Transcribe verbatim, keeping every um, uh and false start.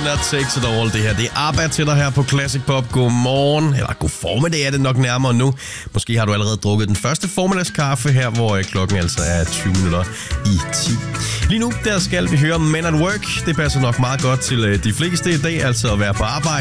Not Takes It All. Det her, det er ABBA til dig her på Classic Pop. Godmorgen, eller god formiddag er det nok nærmere nu. Måske har du allerede drukket den første formiddagskaffe her, hvor klokken altså er tyve minutter i ti. Lige nu, der skal vi høre Men at Work. Det passer nok meget godt til de fleste i dag, altså at være på arbejde.